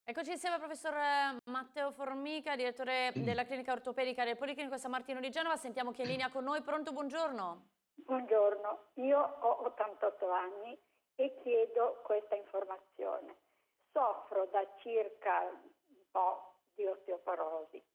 Eccoci insieme al professor Matteo Formica, direttore della clinica ortopedica del Policlinico San Martino di Genova. Sentiamo chi è in linea con noi. Pronto, buongiorno. Buongiorno, io ho 88 anni e chiedo questa informazione. Soffro da circa un po' di osteoporosi